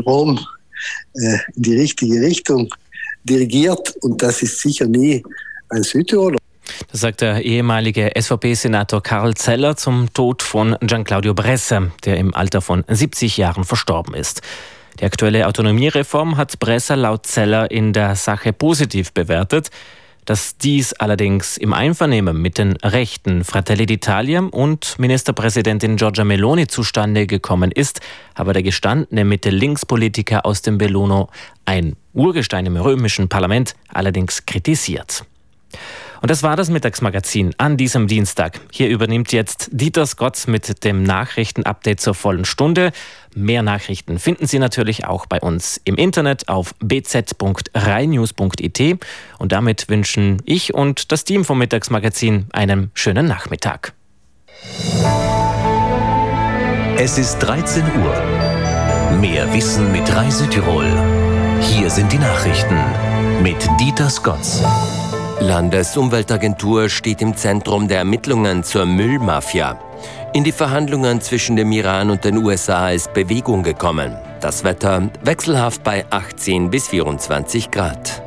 Rom in die richtige Richtung dirigiert. Und das ist sicher nie ein Südtiroler. Das sagt der ehemalige SVP-Senator Karl Zeller zum Tod von Gianclaudio Bressa, der im Alter von 70 Jahren verstorben ist. Die aktuelle Autonomiereform hat Bressa laut Zeller in der Sache positiv bewertet. Dass dies allerdings im Einvernehmen mit den Rechten Fratelli d'Italia und Ministerpräsidentin Giorgia Meloni zustande gekommen ist, habe der gestandene Mitte-Links-Politiker aus dem Belluno, ein Urgestein im römischen Parlament, allerdings kritisiert. Und das war das Mittagsmagazin an diesem Dienstag. Hier übernimmt jetzt Dieter Scott mit dem Nachrichtenupdate zur vollen Stunde. Mehr Nachrichten finden Sie natürlich auch bei uns im Internet auf bz.rainews.it. Und damit wünschen ich und das Team vom Mittagsmagazin einen schönen Nachmittag. Es ist 13 Uhr. Mehr Wissen mit Reisetirol. Hier sind die Nachrichten mit Dieter Scott. Landesumweltagentur steht im Zentrum der Ermittlungen zur Müllmafia. In die Verhandlungen zwischen dem Iran und den USA ist Bewegung gekommen. Das Wetter wechselhaft bei 18 bis 24 Grad.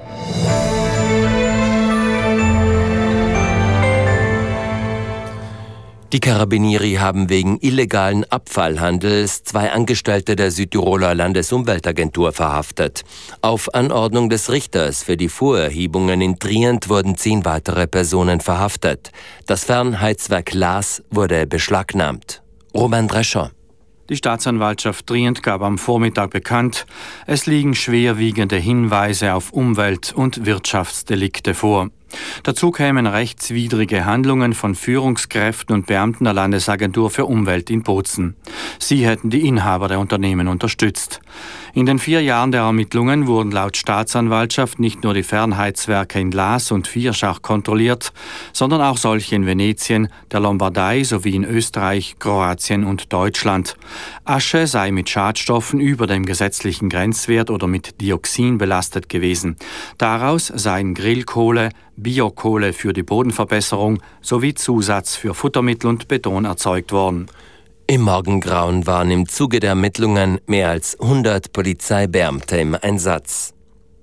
Die Carabinieri haben wegen illegalen Abfallhandels 2 Angestellte der Südtiroler Landesumweltagentur verhaftet. Auf Anordnung des Richters für die Vorerhebungen in Trient wurden 10 weitere Personen verhaftet. Das Fernheizwerk Laas wurde beschlagnahmt. Roman Drescher. Die Staatsanwaltschaft Trient gab am Vormittag bekannt, es liegen schwerwiegende Hinweise auf Umwelt- und Wirtschaftsdelikte vor. Dazu kämen rechtswidrige Handlungen von Führungskräften und Beamten der Landesagentur für Umwelt in Bozen. Sie hätten die Inhaber der Unternehmen unterstützt. In den 4 Jahren der Ermittlungen wurden laut Staatsanwaltschaft nicht nur die Fernheizwerke in Laas und Vierschach kontrolliert, sondern auch solche in Venetien, der Lombardei sowie in Österreich, Kroatien und Deutschland. Asche sei mit Schadstoffen über dem gesetzlichen Grenzwert oder mit Dioxin belastet gewesen. Daraus seien Grillkohle, Biokohle für die Bodenverbesserung sowie Zusatz für Futtermittel und Beton erzeugt worden. Im Morgengrauen waren im Zuge der Ermittlungen mehr als 100 Polizeibeamte im Einsatz.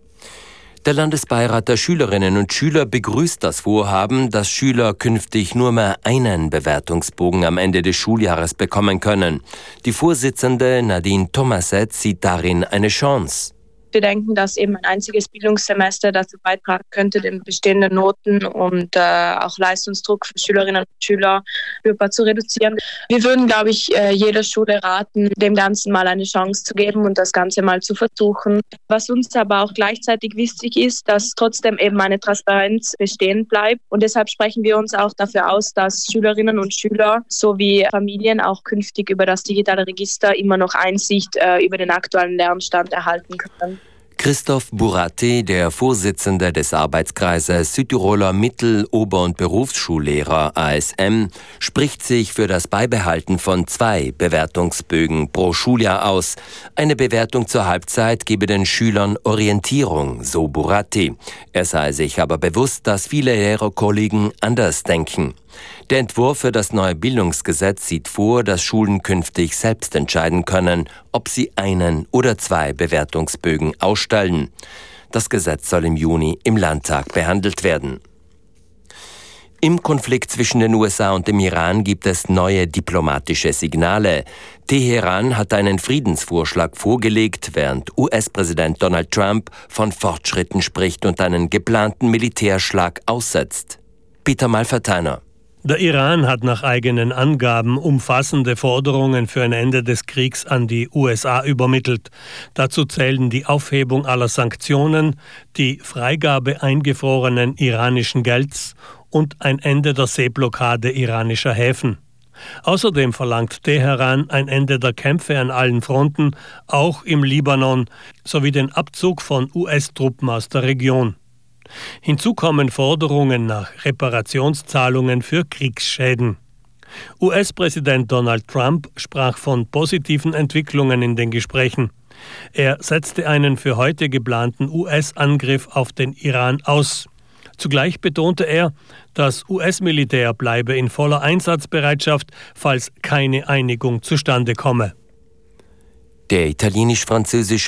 Der Landesbeirat der Schülerinnen und Schüler begrüßt das Vorhaben, dass Schüler künftig nur mehr einen Bewertungsbogen am Ende des Schuljahres bekommen können. Die Vorsitzende Nadine Thomaset sieht darin eine Chance. Wir denken, dass eben ein einziges Bildungssemester dazu beitragen könnte, den bestehenden Noten und auch Leistungsdruck für Schülerinnen und Schüler spürbar zu reduzieren. Wir würden, glaube ich, jeder Schule raten, dem Ganzen mal eine Chance zu geben und das Ganze mal zu versuchen. Was uns aber auch gleichzeitig wichtig ist, dass trotzdem eben eine Transparenz bestehen bleibt. Und deshalb sprechen wir uns auch dafür aus, dass Schülerinnen und Schüler sowie Familien auch künftig über das digitale Register immer noch Einsicht über den aktuellen Lernstand erhalten können. Christoph Burati, der Vorsitzende des Arbeitskreises Südtiroler Mittel-, Ober- und Berufsschullehrer ASM, spricht sich für das Beibehalten von 2 Bewertungsbögen pro Schuljahr aus. Eine Bewertung zur Halbzeit gebe den Schülern Orientierung, so Burati. Er sei sich aber bewusst, dass viele Lehrerkollegen anders denken. Der Entwurf für das neue Bildungsgesetz sieht vor, dass Schulen künftig selbst entscheiden können, ob sie 1 oder 2 Bewertungsbögen ausstellen. Das Gesetz soll im Juni im Landtag behandelt werden. Im Konflikt zwischen den USA und dem Iran gibt es neue diplomatische Signale. Teheran hat einen Friedensvorschlag vorgelegt, während US-Präsident Donald Trump von Fortschritten spricht und einen geplanten Militärschlag aussetzt. Peter Malverteiner. Der Iran hat nach eigenen Angaben umfassende Forderungen für ein Ende des Kriegs an die USA übermittelt. Dazu zählen die Aufhebung aller Sanktionen, die Freigabe eingefrorenen iranischen Gelds und ein Ende der Seeblockade iranischer Häfen. Außerdem verlangt Teheran ein Ende der Kämpfe an allen Fronten, auch im Libanon, sowie den Abzug von US-Truppen aus der Region. Hinzu kommen Forderungen nach Reparationszahlungen für Kriegsschäden. US-Präsident Donald Trump sprach von positiven Entwicklungen in den Gesprächen. Er setzte einen für heute geplanten US-Angriff auf den Iran aus. Zugleich betonte er, das US-Militär bleibe in voller Einsatzbereitschaft, falls keine Einigung zustande komme. Der italienisch-französische